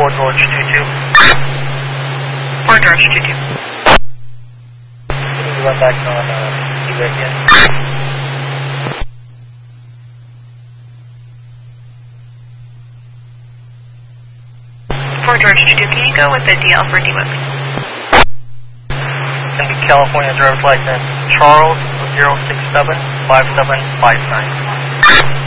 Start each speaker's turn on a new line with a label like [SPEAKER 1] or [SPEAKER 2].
[SPEAKER 1] Fort George 22.
[SPEAKER 2] Fort George 22.
[SPEAKER 1] You run back on Eva again.
[SPEAKER 2] Fort George 22, can you go with the DL for DWIP?
[SPEAKER 1] Thank you, California driver's license Charles 0675759.